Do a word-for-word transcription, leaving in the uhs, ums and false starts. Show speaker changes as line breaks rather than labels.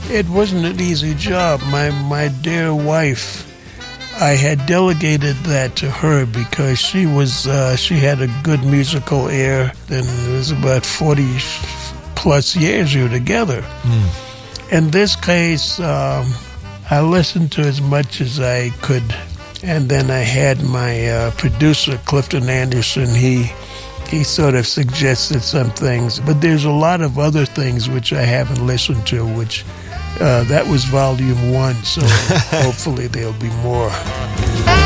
It wasn't an easy job. My my dear wife, I had delegated that to her because she was uh, she had a good musical ear. And it was about forty plus years we were together. Mm. In this case, um, I listened to as much as I could, and then I had my uh, producer Clifton Anderson. He he sort of suggested some things, but there's a lot of other things which I haven't listened to, which. Uh, that was volume one, so hopefully there'll be more.